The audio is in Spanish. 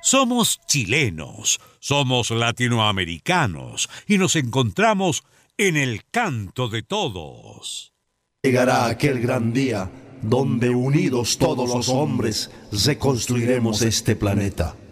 Somos chilenos, somos latinoamericanos y nos encontramos en el canto de todos. Llegará aquel gran día donde unidos todos los hombres reconstruiremos este planeta.